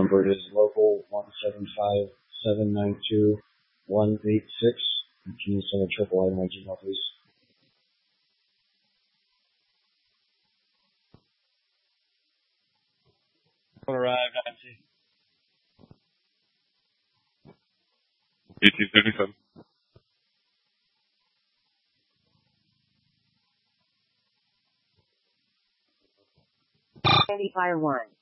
number is local 175-792-186. Can you send a triple I to my Gmail, please? Arrived, Nancy. 1857. Andy Fire 1.